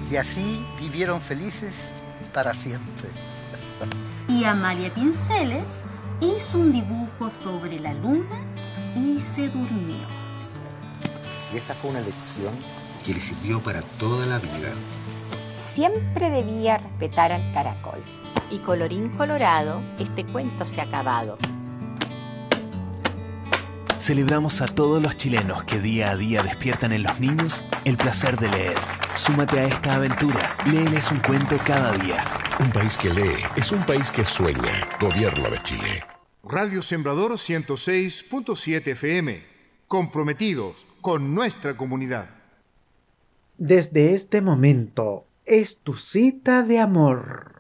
Y así vivieron felices para siempre. Y Amalia Pinceles hizo un dibujo sobre la luna y se durmió. Y esa fue una lección que le sirvió para toda la vida. Siempre debía respetar al caracol. Y colorín colorado, este cuento se ha acabado. Celebramos a todos los chilenos que día a día despiertan en los niños el placer de leer. Súmate a esta aventura. Léeles un cuento cada día. Un país que lee es un país que sueña. Gobierno de Chile. Radio Sembrador 106.7 FM. Comprometidos con nuestra comunidad. Desde este momento es tu cita de amor.